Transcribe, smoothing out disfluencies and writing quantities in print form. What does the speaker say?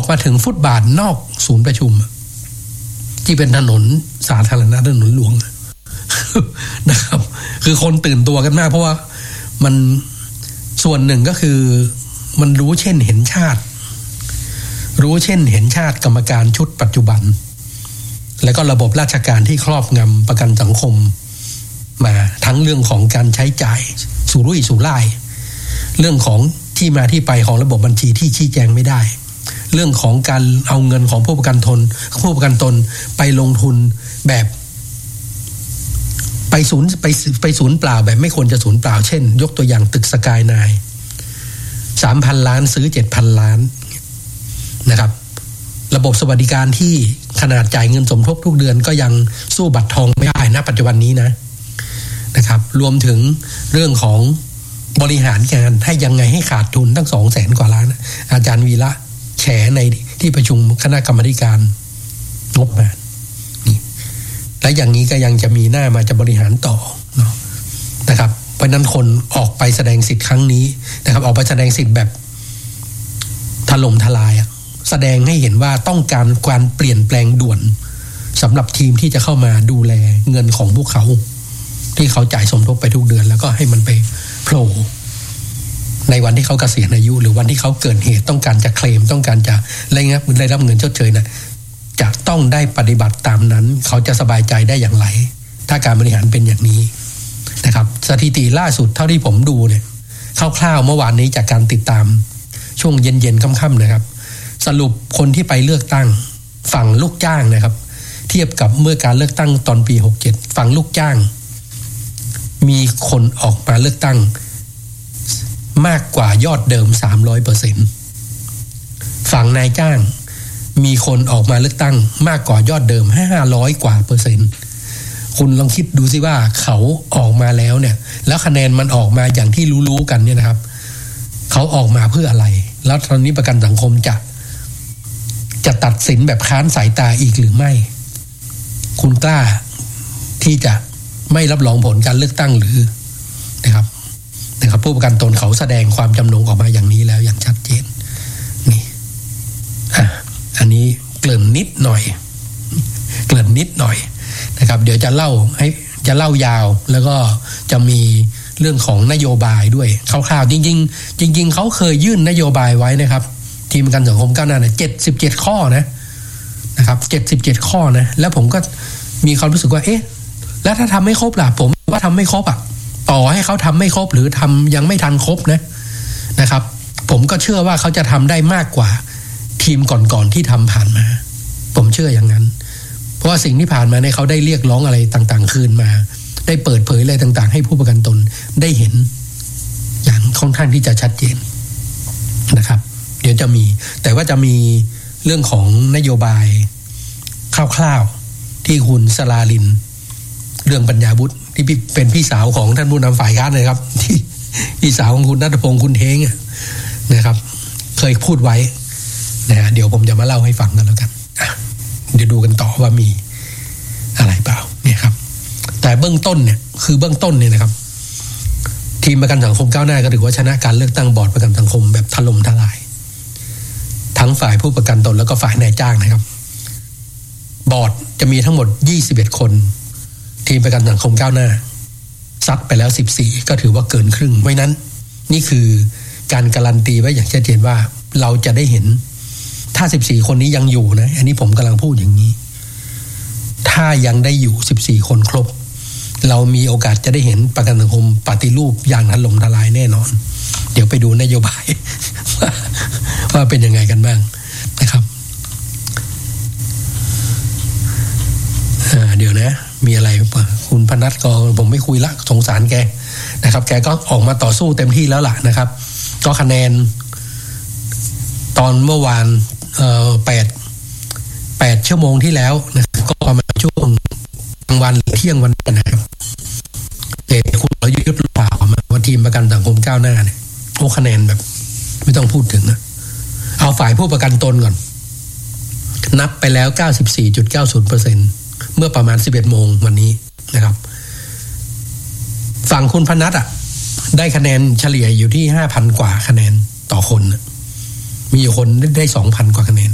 มาถึงฟุตบาทนอกศูนย์ประชุมที่เป็นถนนสาธารณะถนนหลวงนะครับคือคนตื่นตัวกันมากเพราะว่ามันส่วนหนึ่งก็คือมันรู้เช่นเห็นชาติกรรมการชุดปัจจุบันแล้วก็ระบบราชการที่ครอบงำประกันสังคมมาทั้งเรื่องของการใช้จ่ายสุรุ่ยสุร่ายเรื่องของที่มาที่ไปของระบบบัญชีที่ชี้แจงไม่ได้เรื่องของการเอาเงินของผู้ประกันตนไปลงทุนแบบไปศูนย์เปล่าแบบไม่ควรจะศูนย์เปล่าเช่นยกตัวอย่างตึกสกายนาย 3,000 ล้านซื้อ 7,000 ล้านนะครับระบบสวัสดิการที่ขนาดจ่ายเงินสมทบทุกเดือนก็ยังสู้บัตรทองไม่ได้นะปัจจุบันนี้นะครับรวมถึงเรื่องของบริหารงานให้ยังไงให้ขาดทุนตั้ง 200,000 กว่าล้านอาจารย์วีระแฉในที่ประชุมคณะกรรมาธิการงบประมาณนี่และอย่างนี้ก็ยังจะมีหน้ามาจะบริหารต่อเนาะนะครับเพราะนั้นคนออกไปแสดงสิทธิ์ครั้งนี้นะครับออกไปแสดงสิทธิ์แบบถล่มทลายแสดงให้เห็นว่าต้องการเปลี่ยนแปลงด่วนสำหรับทีมที่จะเข้ามาดูแลเงินของพวกเขาที่เขาจ่ายสมทบไปทุกเดือนแล้วก็ให้มันไปโผล่ในวันที่เขาเกษียณอายุหรือวันที่เขาเกิดเหตุต้องการจะเคลมต้องการจะได้รับเงินชดเชยนะจะต้องได้ปฏิบัติตามนั้นเขาจะสบายใจได้อย่างไรถ้าการบริหารเป็นอย่างนี้นะครับสถิติล่าสุดเท่าที่ผมดูเนี่ยคร่าวๆเมื่อวานนี้จากการติดตามช่วงเย็นๆค่ำๆนะครับสรุปคนที่ไปเลือกตั้งฝั่งลูกจ้างนะครับเทียบกับเมื่อการเลือกตั้งตอนปี67ฝั่งลูกจ้างมีคนออกมาเลือกตั้งมากกว่ายอดเดิม 300% ฝั่งนายจ้างมีคนออกมาเลือกตั้งมากกว่ายอดเดิม500กว่าเปอร์เซ็นต์คุณลองคิดดูสิว่าเขาออกมาแล้วเนี่ยแล้วคะแนนมันออกมาอย่างที่รู้ๆกันเนี่ยนะครับเขาออกมาเพื่ออะไรแล้วตอนนี้ประกันสังคมจะตัดสินแบบค้านสายตาอีกหรือไม่คุณกล้าที่จะไม่รับรองผลการเลือกตั้งหรือนะครับผู้ประกันตนเขาแสดงความจำนงออกมาอย่างนี้แล้วอย่างชัดเจนนี่อันนี้เกริ่นนิดหน่อยนะครับเดี๋ยวจะเล่ายาวแล้วก็จะมีเรื่องของนโยบายด้วยคร่าวๆจริงเขาเคยยื่นนโยบายไว้นะครับทีมประกันสังคมก้าวหน้าเนี่ย77ข้อนะครับ77ข้อนะแล้วผมก็มีความรู้สึกว่าเอ๊ะแล้วถ้าทำไม่ครบล่ะผมว่าทำไม่ครบต่อให้เขาทำไม่ครบหรือทำยังไม่ทันครบนะครับผมก็เชื่อว่าเขาจะทำได้มากกว่าทีมก่อนๆที่ทำผ่านมาผมเชื่ออย่างนั้นเพราะว่าสิ่งที่ผ่านมาเนี่ยเขาได้เรียกร้องอะไรต่างๆคืนมาได้เปิดเผยอะไรต่างๆให้ผู้ประกันตนได้เห็นอย่างค่อนข้างที่จะชัดเจนนะครับเดี๋ยวจะมีแต่ว่าจะมีเรื่องของนโยบายคร่าวๆที่คุณสราลินเรื่องปัญญาบุตรที่เป็นพี่สาวของท่านผู้นำฝ่ายค้านนะครับที่พี่สาวของคุณณัฐพงศ์คุณเท้งนะครับเคยพูดไว้นะเดี๋ยวผมจะมาเล่าให้ฟังกันแล้วกันเดี๋ยวดูกันต่อว่ามีอะไรเปล่าเนี่ยครับแต่เบื้องต้นเนี่ยนะครับทีมประกันสังคมก้าวหน้าก็ถือว่าชนะการเลือกตั้งบอร์ดประกันสังคมแบบถล่มทลายทั้งฝ่ายผู้ประกันตนแล้วก็ฝ่ายนายจ้างนะครับบอร์ดจะมีทั้งหมด21คนทีมประกันสังคมก้าวหน้าซัดไปแล้ว14ก็ถือว่าเกินครึ่งเพราะนั้นนี่คือการการันตีไว้อย่างชัดเจนว่าเราจะได้เห็นถ้า14คนนี้ยังอยู่นะอันนี้ผมกำลังพูดอย่างนี้ถ้ายังได้อยู่14คนครบเรามีโอกาสจะได้เห็นประกันสังคมปฏิรูปอย่างถล่มทลายแน่นอนเดี๋ยวไปดูนโยบายว่าเป็นยังไงกันบ้างนะครับเดี๋ยวนะมีอะไรคุณพนัสก็ผมไม่คุยละสงสารแกนะครับแกก็ออกมาต่อสู้เต็มที่แล้วล่ะนะครับก็คะแนนตอนเมื่อวาน8ชั่วโมงที่แล้วนะครับก็ประมาณช่วงกลางวันเที่ยงวันนะครับคุณประยุทธ์หรือเปล่ามาว่าทีมประกันสังคมก้าวหน้าเนี่ยโอ้คะแนนแบบไม่ต้องพูดถึงนะเอาฝ่ายผู้ประกันตนก่อนนับไปแล้ว 94.90% เมื่อประมาณ 11 โมงวันนี้นะครับฝั่งคุณพนัสได้คะแนนเฉลี่ยอยู่ที่ 5,000 กว่าคะแนนต่อคนมีอยู่คนได้ 2,000 กว่าคะแนน